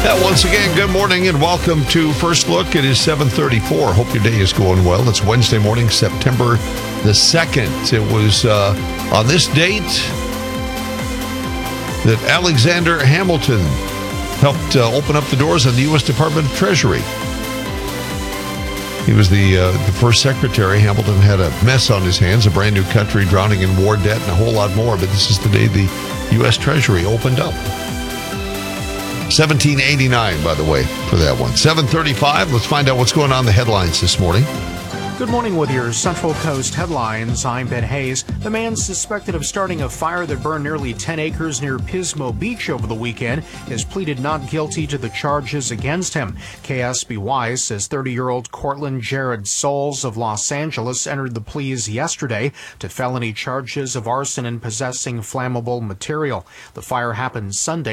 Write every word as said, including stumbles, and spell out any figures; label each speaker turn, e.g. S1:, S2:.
S1: Once again, good morning and welcome to First Look. It is seven thirty-four. Hope your day is going well. It's Wednesday morning, September the second. It was uh, on this date that Alexander Hamilton helped uh, open up the doors of the U S Department of Treasury. He was the uh, the first secretary. Hamilton had a mess on his hands, a brand new country drowning in war debt and a whole lot more. But this is the day the U S Treasury opened up. seventeen eighty-nine, by the way, for that one. seven thirty-five, let's find out what's going on in the headlines this morning.
S2: Good morning with your Central Coast headlines. I'm Ben Hayes. The man suspected of starting a fire that burned nearly ten acres near Pismo Beach over the weekend has pleaded not guilty to the charges against him. K S B Y says thirty-year-old Cortland Jared Souls of Los Angeles entered the pleas yesterday to felony charges of arson and possessing flammable material. The fire happened Sunday.